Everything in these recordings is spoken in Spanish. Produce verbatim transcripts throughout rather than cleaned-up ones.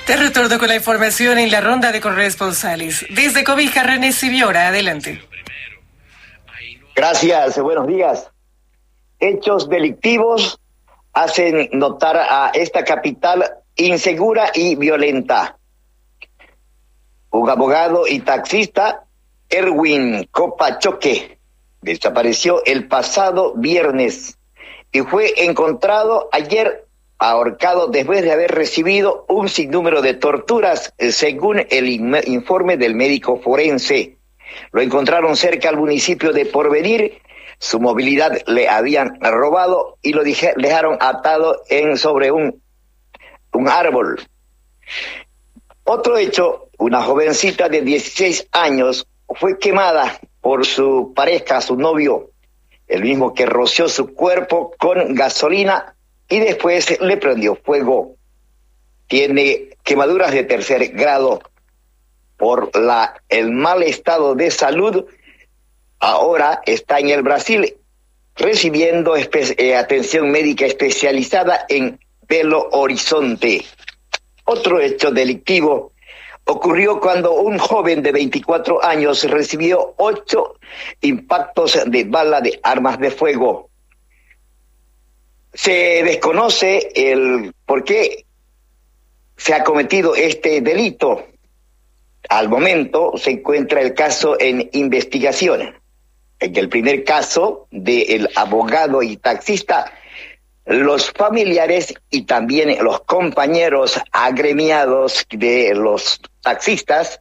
Te retorno con la información en la ronda de corresponsales. Desde Cobija, René Siviora, adelante. Gracias, buenos días. Hechos delictivos hacen notar a esta capital insegura y violenta. Un abogado y taxista, Erwin Copachoque, desapareció el pasado viernes y fue encontrado ayer ahorcado después de haber recibido un sinnúmero de torturas, según el informe del médico forense. Lo encontraron cerca al municipio de Porvenir. Su movilidad le habían robado y lo dije, dejaron atado en sobre un, un árbol. Otro hecho, una jovencita de dieciséis años fue quemada por su pareja, su novio, el mismo que roció su cuerpo con gasolina y después le prendió fuego. Tiene quemaduras de tercer grado por la, el mal estado de salud. Ahora está en el Brasil recibiendo espe- eh, atención médica especializada en Belo Horizonte. Otro hecho delictivo ocurrió cuando un joven de veinticuatro años recibió ocho impactos de bala de armas de fuego. Se desconoce el por qué se ha cometido este delito. Al momento se encuentra el caso en investigación. En el primer caso del abogado y taxista, los familiares y también los compañeros agremiados de los taxistas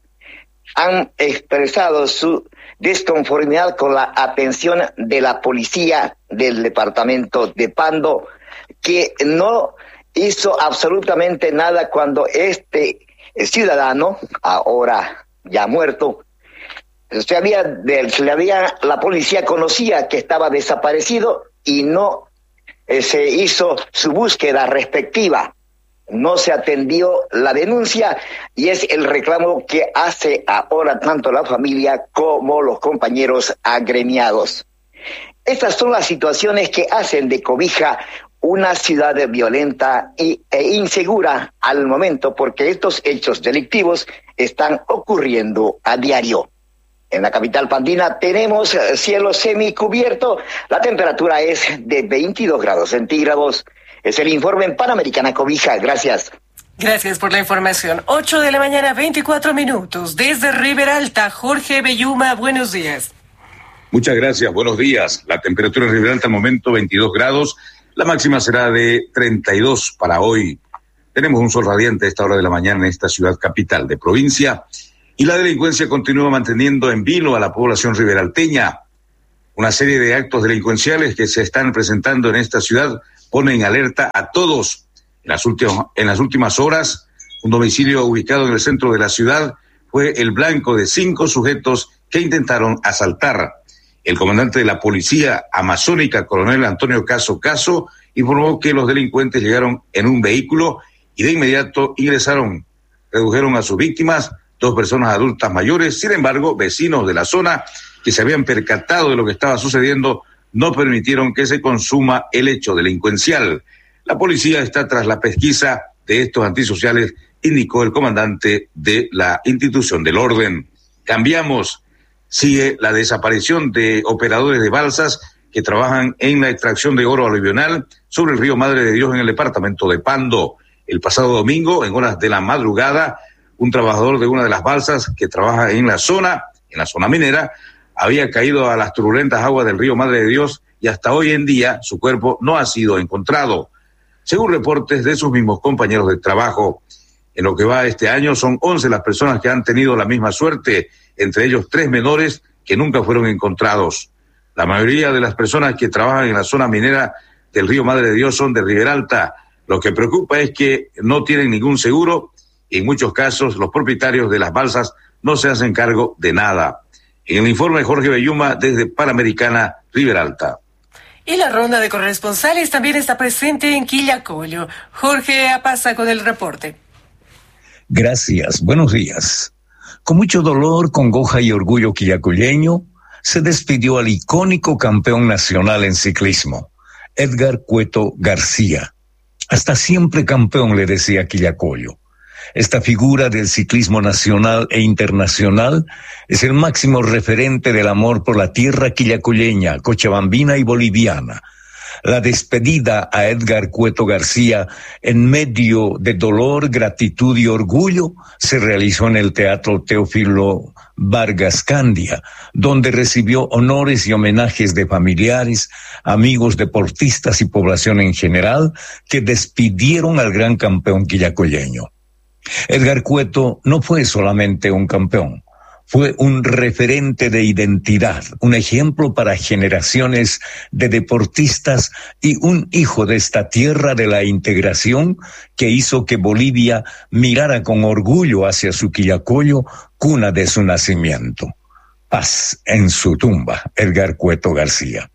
han expresado su desconformidad con la atención de la policía del departamento de Pando, que no hizo absolutamente nada cuando este ciudadano, ahora ya muerto, se había, se le había, la policía conocía que estaba desaparecido y no eh, se hizo su búsqueda respectiva. No se atendió la denuncia y es el reclamo que hace ahora tanto la familia como los compañeros agremiados. Estas son las situaciones que hacen de Cobija una ciudad violenta y, e insegura al momento, porque estos hechos delictivos están ocurriendo a diario. En la capital pandina tenemos cielo semicubierto, la temperatura es de veintidós grados centígrados. Es el informe en Panamericana Cobija. Gracias. Gracias por la información. ocho de la mañana, veinticuatro minutos. Desde Riberalta, Jorge Belluma, buenos días. Muchas gracias, buenos días. La temperatura en Riberalta al momento veintidós grados. La máxima será de treinta y dos para hoy. Tenemos un sol radiante a esta hora de la mañana en esta ciudad capital de provincia. Y la delincuencia continúa manteniendo en vilo a la población riberalteña. Una serie de actos delincuenciales que se están presentando en esta ciudad ponen en alerta a todos. En las últimas, en las últimas horas, un domicilio ubicado en el centro de la ciudad fue el blanco de cinco sujetos que intentaron asaltar. El comandante de la policía amazónica, coronel Antonio Caso Caso, informó que los delincuentes llegaron en un vehículo y de inmediato ingresaron, redujeron a sus víctimas, dos personas adultas mayores. Sin embargo, vecinos de la zona que se habían percatado de lo que estaba sucediendo no permitieron que se consuma el hecho delincuencial. La policía está tras la pesquisa de estos antisociales, indicó el comandante de la institución del orden. Cambiamos. Sigue la desaparición de operadores de balsas que trabajan en la extracción de oro aluvional sobre el río Madre de Dios en el departamento de Pando. El pasado domingo, en horas de la madrugada, un trabajador de una de las balsas que trabaja en la zona, en la zona minera, había caído a las turbulentas aguas del río Madre de Dios y hasta hoy en día su cuerpo no ha sido encontrado. Según reportes de sus mismos compañeros de trabajo, en lo que va este año son once las personas que han tenido la misma suerte, entre ellos tres menores que nunca fueron encontrados. La mayoría de las personas que trabajan en la zona minera del río Madre de Dios son de Riberalta. Lo que preocupa es que no tienen ningún seguro y en muchos casos los propietarios de las balsas no se hacen cargo de nada. En el informe de Jorge Belluma desde Panamericana, Riberalta. Y la ronda de corresponsales también está presente en Quillacollo. Jorge Apaza con el reporte. Gracias, buenos días. Con mucho dolor, congoja y orgullo quillacolleño, se despidió al icónico campeón nacional en ciclismo, Edgar Cueto García. Hasta siempre campeón, le decía Quillacollo. Esta figura del ciclismo nacional e internacional es el máximo referente del amor por la tierra quillacolleña, cochabambina y boliviana. La despedida a Edgar Cueto García en medio de dolor, gratitud y orgullo se realizó en el Teatro Teófilo Vargas Candia, donde recibió honores y homenajes de familiares, amigos, deportistas y población en general que despidieron al gran campeón quillacolleño. Edgar Cueto no fue solamente un campeón. Fue un referente de identidad, un ejemplo para generaciones de deportistas y un hijo de esta tierra de la integración que hizo que Bolivia mirara con orgullo hacia su Quillacollo, cuna de su nacimiento. Paz en su tumba, Edgar Cueto García.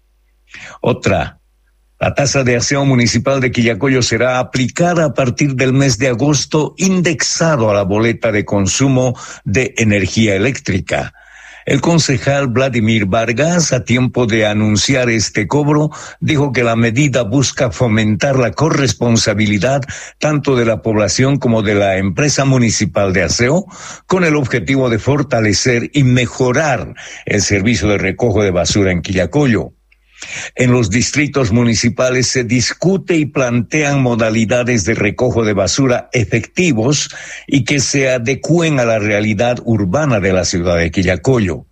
Otra. La tasa de aseo municipal de Quillacollo será aplicada a partir del mes de agosto, indexado a la boleta de consumo de energía eléctrica. El concejal Vladimir Vargas, a tiempo de anunciar este cobro, dijo que la medida busca fomentar la corresponsabilidad tanto de la población como de la empresa municipal de aseo, con el objetivo de fortalecer y mejorar el servicio de recojo de basura en Quillacollo. En los distritos municipales se discute y plantean modalidades de recojo de basura efectivos y que se adecúen a la realidad urbana de la ciudad de Quillacollo.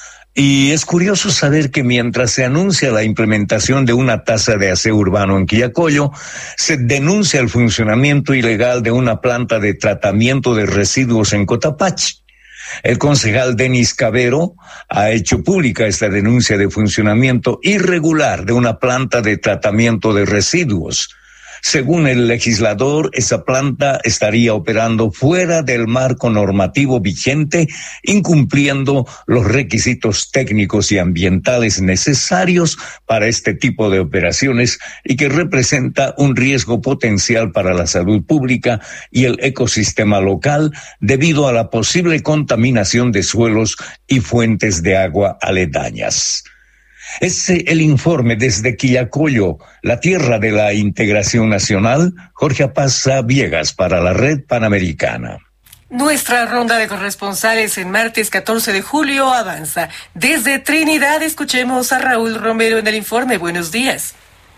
Y es curioso saber que mientras se anuncia la implementación de una tasa de aseo urbano en Quillacollo, se denuncia el funcionamiento ilegal de una planta de tratamiento de residuos en Cotapaxi. El concejal Denis Cabero ha hecho pública esta denuncia de funcionamiento irregular de una planta de tratamiento de residuos. Según el legislador, esa planta estaría operando fuera del marco normativo vigente, incumpliendo los requisitos técnicos y ambientales necesarios para este tipo de operaciones y que representa un riesgo potencial para la salud pública y el ecosistema local debido a la posible contaminación de suelos y fuentes de agua aledañas. Es el informe desde Quillacollo, la tierra de la integración nacional. Jorge Apaza Viegas para la Red Panamericana. Nuestra ronda de corresponsales en martes catorce de julio avanza. Desde Trinidad escuchemos a Raúl Romero en el informe. Buenos días.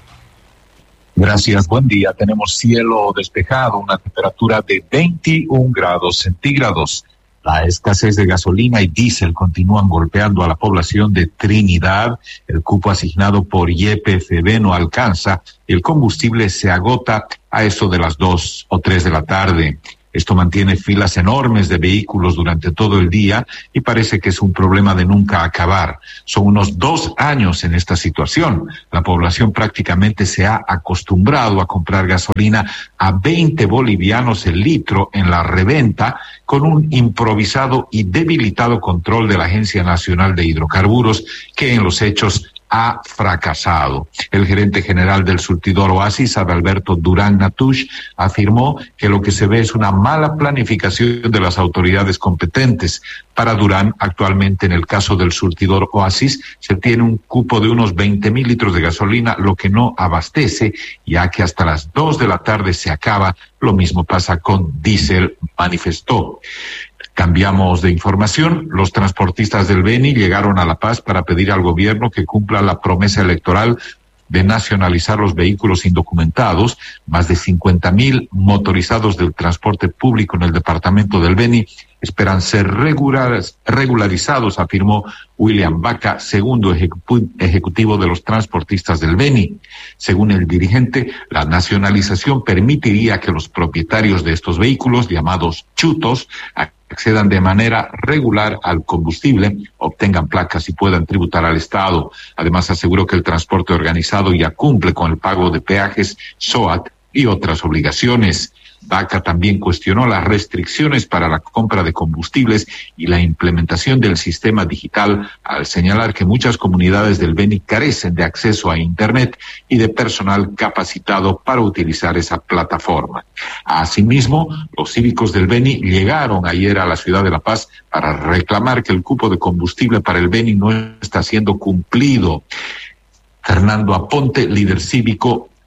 Gracias, buen día. Tenemos cielo despejado, una temperatura de veintiún grados centígrados. La escasez de gasolina y diésel continúan golpeando a la población de Trinidad. El cupo asignado por Y P F B no alcanza. El combustible se agota a eso de las dos o tres de la tarde. Esto mantiene filas enormes de vehículos durante todo el día y parece que es un problema de nunca acabar. Son unos dos años en esta situación. La población prácticamente se ha acostumbrado a comprar gasolina a veinte bolivianos el litro en la reventa, con un improvisado y debilitado control de la Agencia Nacional de Hidrocarburos, que en los hechos ha fracasado. El gerente general del surtidor Oasis, Adalberto Durán Natush, afirmó que lo que se ve es una mala planificación de las autoridades competentes. Para Durán, actualmente en el caso del surtidor Oasis, se tiene un cupo de unos veinte mil litros de gasolina, lo que no abastece, ya que hasta las dos de la tarde se acaba. Lo mismo pasa con diésel, manifestó. Cambiamos de información. Los transportistas del Beni llegaron a La Paz para pedir al gobierno que cumpla la promesa electoral de nacionalizar los vehículos indocumentados. Más de cincuenta mil motorizados del transporte público en el departamento del Beni esperan ser regularizados, afirmó William Vaca, segundo ejecu- ejecutivo de los transportistas del Beni. Según el dirigente, la nacionalización permitiría que los propietarios de estos vehículos, llamados chutos, accedan de manera regular al combustible, obtengan placas y puedan tributar al Estado. Además, aseguró que el transporte organizado ya cumple con el pago de peajes, S O A T y otras obligaciones. Vaca también cuestionó las restricciones para la compra de combustibles y la implementación del sistema digital, al señalar que muchas comunidades del Beni carecen de acceso a Internet y de personal capacitado para utilizar esa plataforma. Asimismo, los cívicos del Beni llegaron ayer a la ciudad de La Paz para reclamar que el cupo de combustible para el Beni no está siendo cumplido. Fernando Aponte, líder cívico,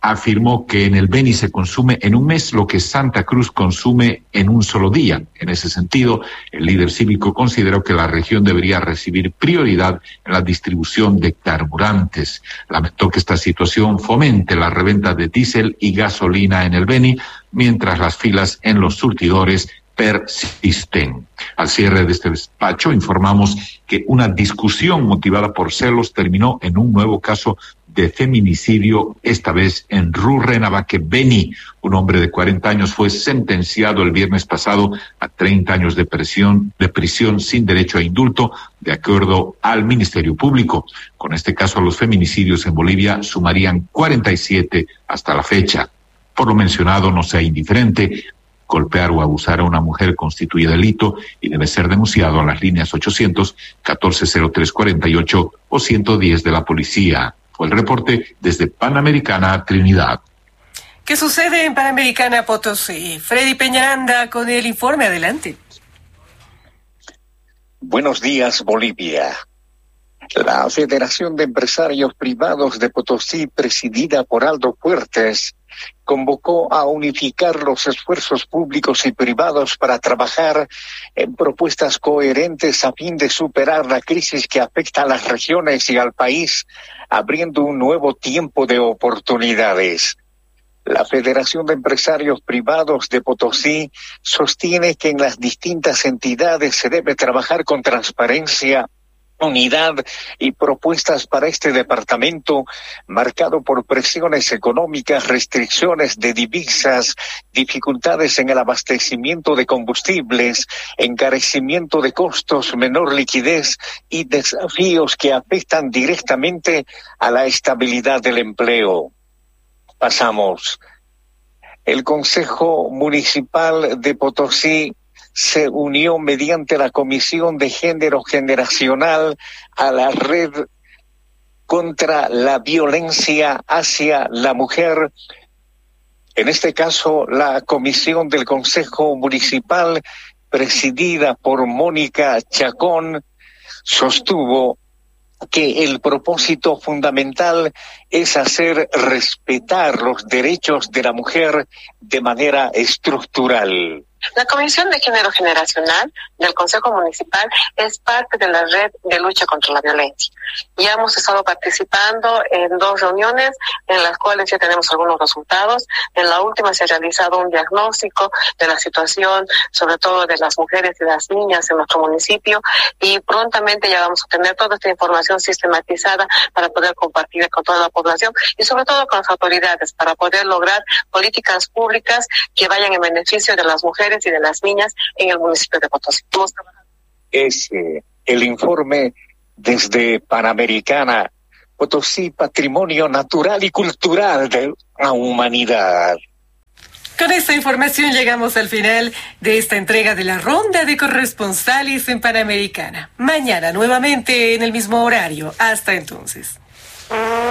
afirmó que en el Beni se consume en un mes lo que Santa Cruz consume en un solo día. En ese sentido, el líder cívico consideró que la región debería recibir prioridad en la distribución de carburantes. Lamentó que esta situación fomente la reventa de diésel y gasolina en el Beni, mientras las filas en los surtidores persisten. Al cierre de este despacho informamos que una discusión motivada por celos terminó en un nuevo caso de feminicidio, esta vez en Rurrenabaque, Beni. Un hombre de cuarenta años fue sentenciado el viernes pasado a treinta años de prisión, de prisión sin derecho a indulto, de acuerdo al Ministerio Público. Con este caso, los feminicidios en Bolivia sumarían cuarenta y siete hasta la fecha. Por lo mencionado, no sea indiferente. Golpear o abusar a una mujer constituye delito y debe ser denunciado a las líneas ochocientos, catorce cero tres cuarenta y ocho o ciento diez de la policía. Fue el reporte desde Panamericana, Trinidad. ¿Qué sucede en Panamericana, Potosí? Freddy Peñaranda con el informe, adelante. Buenos días, Bolivia. La Federación de Empresarios Privados de Potosí, presidida por Aldo Fuertes, convocó a unificar los esfuerzos públicos y privados para trabajar en propuestas coherentes a fin de superar la crisis que afecta a las regiones y al país, abriendo un nuevo tiempo de oportunidades. La Federación de Empresarios Privados de Potosí sostiene que en las distintas entidades se debe trabajar con transparencia, unidad y propuestas para este departamento marcado por presiones económicas, restricciones de divisas, dificultades en el abastecimiento de combustibles, encarecimiento de costos, menor liquidez y desafíos que afectan directamente a la estabilidad del empleo. Pasamos. El Consejo Municipal de Potosí se unió mediante la Comisión de Género Generacional a la Red contra la Violencia hacia la Mujer. En este caso, la Comisión del Consejo Municipal, presidida por Mónica Chacón, sostuvo que el propósito fundamental es hacer respetar los derechos de la mujer de manera estructural. La Comisión de Género Generacional del Consejo Municipal es parte de la red de lucha contra la violencia. Ya hemos estado participando en dos reuniones en las cuales ya tenemos algunos resultados. En la última se ha realizado un diagnóstico de la situación, sobre todo de las mujeres y las niñas en nuestro municipio, y prontamente ya vamos a tener toda esta información sistematizada para poder compartir con toda la población y sobre todo con las autoridades para poder lograr políticas públicas que vayan en beneficio de las mujeres y de las niñas en el municipio de Potosí. Es eh, el informe desde Panamericana, Potosí, patrimonio natural y cultural de la humanidad. Con esta información llegamos al final de esta entrega de la ronda de corresponsales en Panamericana. Mañana nuevamente en el mismo horario. Hasta entonces.